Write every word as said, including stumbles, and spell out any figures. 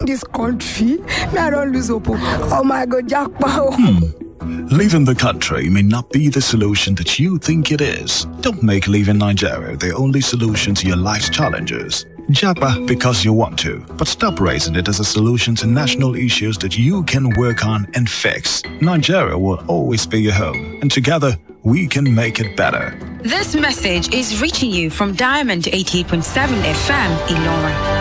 this country. Me, I don't lose hope. Oh my God, jackpot. Hmm. Leaving the country may not be the solution that you think it is. Don't make leaving Nigeria the only solution to your life's challenges. Japa because you want to, but stop raising it as a solution to national issues that you can work on and fix. Nigeria will always be your home, and together we can make it better. This message is reaching you from Diamond eighty-eight point seven F M, Ilorin.